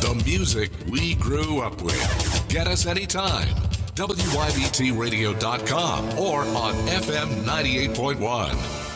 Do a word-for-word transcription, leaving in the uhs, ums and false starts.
the music we grew up with. Get us anytime. W Y B T radio dot com or on F M ninety-eight point one.